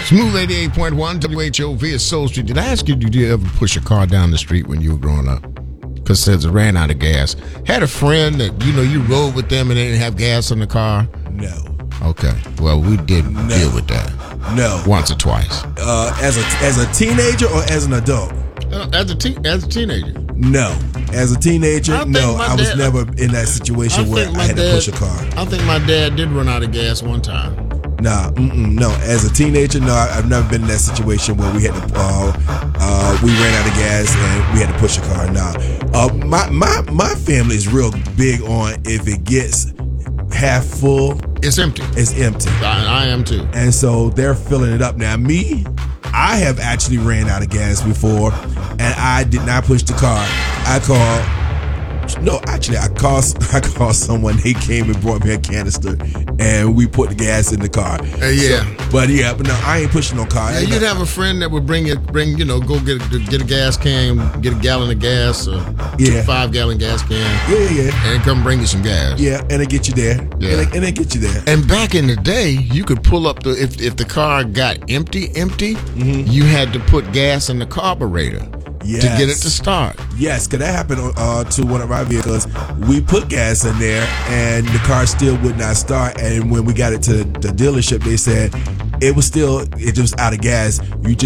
Smooth 88.1 WHOV is Soul Street. Did I ask you, did you ever push a car down the street when you were growing up? Because it says it ran out of gas. Had a friend that, you rode with them and they didn't have gas in the car? No. Okay. Well, we did deal with that. No. Once or twice. As a teenager or as an adult? As a teenager. No. As a teenager, no. I was never in that situation where I had to push a car. I think my dad did run out of gas one time. No. As a teenager, no. I've never been in that situation where we had to, we ran out of gas and we had to push a car. No. My family is real big on if it gets half full, it's empty. It's empty. I am too. And so they're filling it up. Now, I have actually ran out of gas before, and I did not push the car. I called someone. They came and brought me a canister, and we put the gas in the car. But no, I ain't pushing no car. Yeah, you'd have a friend that would bring go get a gas can, get a gallon of gas, or 5-gallon gas can. Yeah. And come bring you some gas. Yeah, and it get you there. Yeah. And it get you there. And back in the day, you could pull up if the car got empty, you had to put gas in the carburetor. Yes. To get it to start. Yes, because that happened to one of our vehicles. We put gas in there, and the car still would not start. And when we got it to the dealership, they said it was out of gas. You just